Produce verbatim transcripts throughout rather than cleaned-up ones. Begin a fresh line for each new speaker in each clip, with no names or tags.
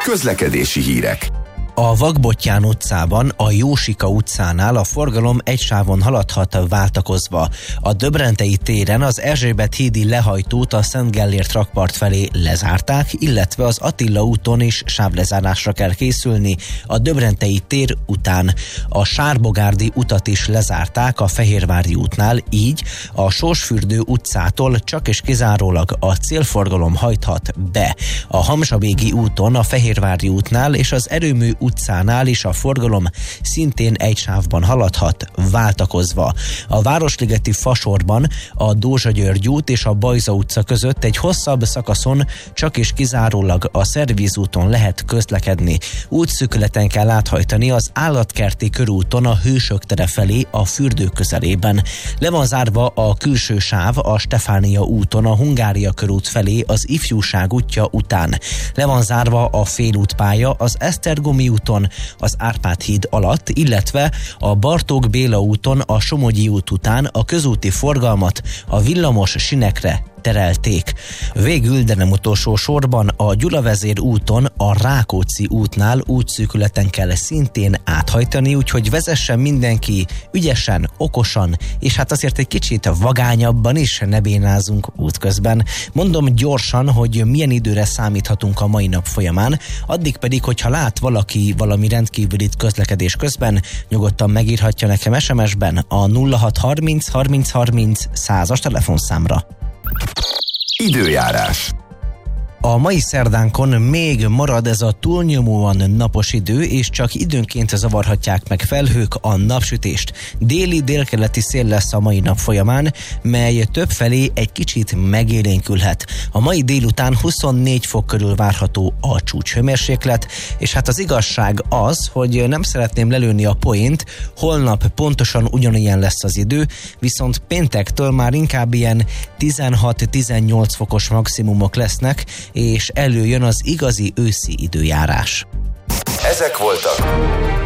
Közlekedési hírek.
A Vakbottyán utcában, a Jósika utcánál a forgalom egy sávon haladhat váltakozva. A Döbrentei téren az Erzsébet hídi lehajtót a Szent Gellért rakpart felé lezárták, illetve az Attila úton is sávlezárásra kell készülni a Döbrentei tér után. A Sárbogárdi utat is lezárták a Fehérvári útnál, így a Sorsfürdő utcától csak és kizárólag a célforgalom hajthat be. A Hamzsavégi úton, a Fehérvári útnál és az Erőmű utcánál is a forgalom szintén egy sávban haladhat váltakozva. A Városligeti Fasorban a Dózsa-György út és a Bajza utca között egy hosszabb szakaszon csak és kizárólag a Szervíz úton lehet közlekedni. Útszűkületen kell áthajtani az Állatkerti körúton a Hősök tere felé a fürdő közelében. Le van zárva a külső sáv a Stefánia úton a Hungária körút felé az Ifjúság útja után. Le van zárva a félútpálya az Esztergomi úton az Árpád híd alatt, illetve a Bartók Béla úton a Somogyi út után a közúti forgalmat a villamos sinekre terelték. Végül, de nem utolsó sorban a Gyulavezér úton a Rákóczi útnál útszűkületen kell szintén áthajtani, úgyhogy vezessen mindenki ügyesen, okosan, és hát azért egy kicsit vagányabban is ne bénázunk útközben. Mondom gyorsan, hogy milyen időre számíthatunk a mai nap folyamán, addig pedig, hogyha lát valaki valami rendkívülit közlekedés közben, nyugodtan megírhatja nekem es em es-ben a nulla hat harminc harminc harminc százas telefonszámra.
Időjárás.
A mai szerdánkon még marad ez a túlnyomóan napos idő, és csak időnként zavarhatják meg felhők a napsütést. Déli délkeleti szél lesz a mai nap folyamán, mely többfelé egy kicsit megélénkülhet. A mai délután huszonnégy fok körül várható a csúcshőmérséklet, és hát az igazság az, hogy nem szeretném lelőni a poént, holnap pontosan ugyanilyen lesz az idő, viszont péntektől már inkább ilyen tizenhat-tizennyolc fokos maximumok lesznek, és előjön az igazi őszi időjárás.
Ezek voltak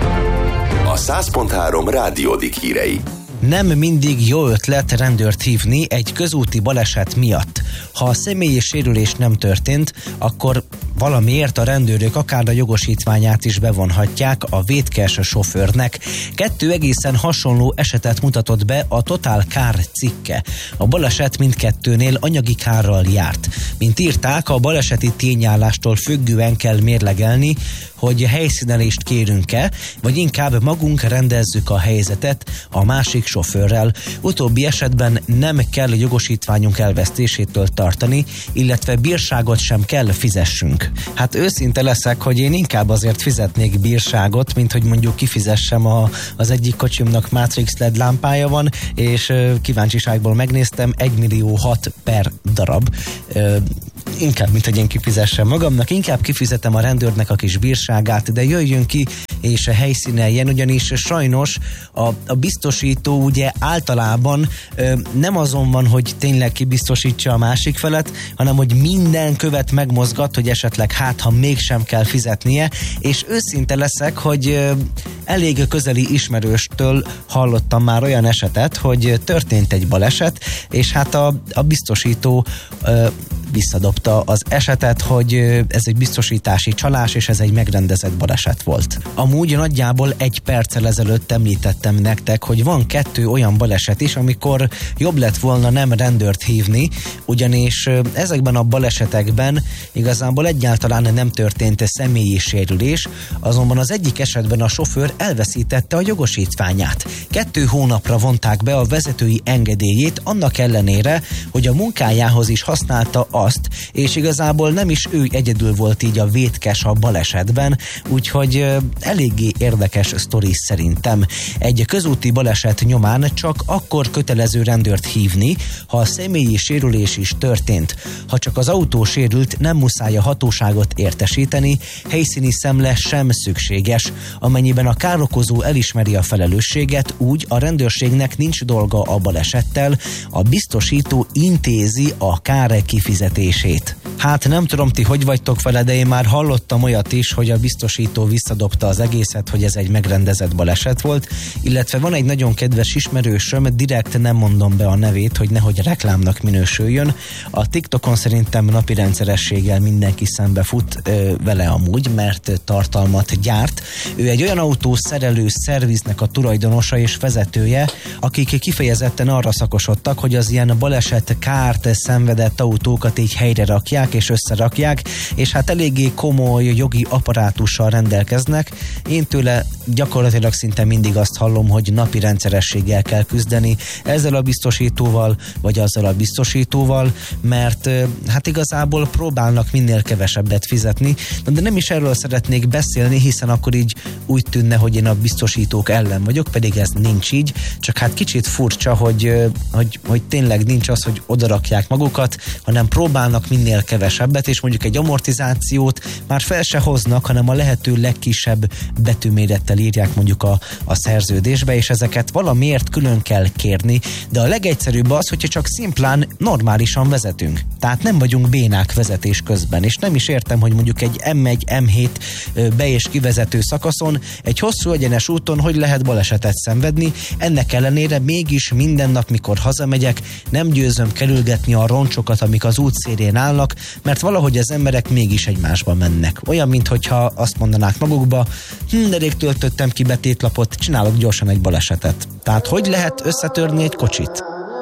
a száz pont három Rádiódik hírei.
Nem mindig jó ötlet rendőrt hívni egy közúti baleset miatt. Ha a személyi sérülés nem történt, akkor valamiért a rendőrök akár a jogosítványát is bevonhatják a vétkes sofőrnek. Kettő egészen hasonló esetet mutatott be a Total Car cikke. A baleset mindkettőnél anyagi kárral járt. Mint írták, a baleseti tényállástól függően kell mérlegelni, hogy helyszínelést kérünk-e, vagy inkább magunk rendezzük a helyzetet a másik sofőrrel. Utóbbi esetben nem kell jogosítványunk elvesztésétől tartani, illetve bírságot sem kell fizessünk. Hát őszinte leszek, hogy én inkább azért fizetnék bírságot, mint hogy mondjuk kifizessem a, az egyik kocsimnak Matrix el é dé lámpája van, és kíváncsiságból megnéztem, egy millió hat per darab. Inkább, mint hogy én kifizessem magamnak, inkább kifizetem a rendőrnek a kis bírságát, de jöjjön ki és a helyszíneljen, ugyanis sajnos a, a biztosító ugye általában ö, nem azon van, hogy tényleg kibiztosítsa a másik felet, hanem hogy minden követ megmozgat, hogy esetleg hát, ha mégsem kell fizetnie, és őszinte leszek, hogy ö, elég közeli ismerőstől hallottam már olyan esetet, hogy történt egy baleset, és hát a, a biztosító ö, visszadobta az esetet, hogy ez egy biztosítási csalás, és ez egy megrendezett baleset volt. Amúgy nagyjából egy perccel ezelőtt említettem nektek, hogy van kettő olyan baleset is, amikor jobb lett volna nem rendőrt hívni, ugyanis ezekben a balesetekben igazából egyáltalán nem történt személyi sérülés, azonban az egyik esetben a sofőr elveszítette a jogosítványát. Kettő hónapra vonták be a vezetői engedélyét, annak ellenére, hogy a munkájához is használta azt, és igazából nem is ő egyedül volt így a vétkes a balesetben, úgyhogy eléggé érdekes sztori szerintem. Egy közúti baleset nyomán csak akkor kötelező rendőrt hívni, ha a személyi sérülés is történt. Ha csak az autó sérült, nem muszáj a hatóságot értesíteni, helyszíni szemle sem szükséges. Amennyiben a károkozó elismeri a felelősséget, úgy a rendőrségnek nincs dolga a balesettel, a biztosító intézi a kár kifizetését. vezetését. Hát nem tudom, ti hogy vagytok vele, de én már hallottam olyat is, hogy a biztosító visszadobta az egészet, hogy ez egy megrendezett baleset volt, illetve van egy nagyon kedves ismerősöm, direkt nem mondom be a nevét, hogy nehogy reklámnak minősüljön. A TikTokon szerintem napi rendszerességgel mindenki szembe fut ö, vele amúgy, mert tartalmat gyárt. Ő egy olyan autószerelő szerviznek a tulajdonosa és vezetője, akik kifejezetten arra szakosodtak, hogy az ilyen baleset kárt szenvedett autókat így helyre rakják és összerakják, és hát eléggé komoly jogi apparátussal rendelkeznek. Én tőle gyakorlatilag szinte mindig azt hallom, hogy napi rendszerességgel kell küzdeni ezzel a biztosítóval, vagy azzal a biztosítóval, mert hát igazából próbálnak minél kevesebbet fizetni, de nem is erről szeretnék beszélni, hiszen akkor így úgy tűnne, hogy én a biztosítók ellen vagyok, pedig ez nincs így, csak hát kicsit furcsa, hogy, hogy, hogy tényleg nincs az, hogy odarakják magukat, hanem próbálnak minél kevesebbet, és mondjuk egy amortizációt már fel se hoznak, hanem a lehető legkisebb betűmérettel írják mondjuk a, a szerződésbe, és ezeket valamiért külön kell kérni, de a legegyszerűbb az, hogyha csak szimplán normálisan vezetünk. Tehát nem vagyunk bénák vezetés közben, és nem is értem, hogy mondjuk egy em egy em hét be- és kivezető szakaszon, egy hosszú egyenes úton hogy lehet balesetet szenvedni, ennek ellenére mégis minden nap, mikor hazamegyek, nem győzöm kerülgetni a roncsokat, amik az útszélén állnak, mert valahogy az emberek mégis egymásba mennek. Olyan, minthogyha azt mondanák magukba, hm, de rég töltöttem ki betétlapot, csinálok gyorsan egy balesetet. Tehát hogy lehet összetörni egy kocsit?